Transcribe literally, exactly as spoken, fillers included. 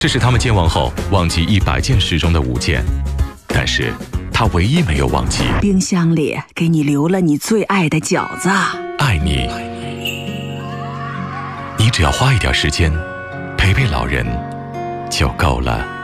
这是他们健忘后忘记一百件事中的五件，但是他唯一没有忘记， 冰箱里给你留了你最爱的饺子。 爱你，你只要花一点时间陪陪老人就够了。